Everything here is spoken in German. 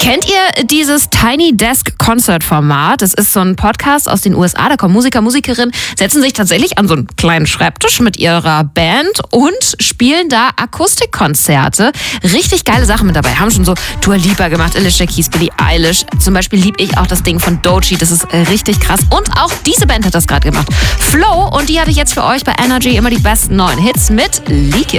Kennt ihr dieses Tiny Desk Concert Format? Das ist so ein Podcast aus den USA. Da kommen Musiker, Musikerinnen, setzen sich tatsächlich an so einen kleinen Schreibtisch mit ihrer Band und spielen da Akustikkonzerte. Richtig geile Sachen mit dabei. Haben schon so Dua Lipa gemacht, Alicia Keys, Billie Eilish. Zum Beispiel liebe ich auch das Ding von Doechii. Das ist richtig krass. Und auch diese Band hat das gerade gemacht. Flow. Und die habe ich jetzt für euch bei Energy immer die besten neuen Hits mit Leak It.